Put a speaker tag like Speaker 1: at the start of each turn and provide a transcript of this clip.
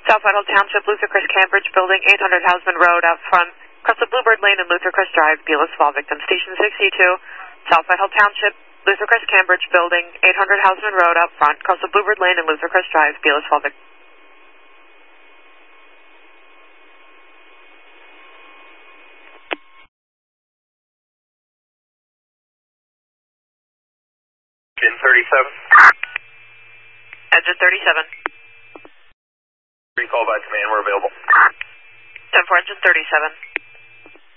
Speaker 1: South Whitehall Township, Luther Chris Cambridge Building, 800 Houseman Road, out front. Cross the Bluebird Lane and Luther Chris Drive, Belis Fall victim. Station 62, South Whitehall Township, Luther Chris Cambridge Building, 800 Houseman Road, out front. Cross the Bluebird Lane and Luther Chris Drive, Belis Fall victim.
Speaker 2: Engine 37.
Speaker 1: Engine 37.
Speaker 2: Recall by command, we're available.
Speaker 1: 10-4, Engine 37.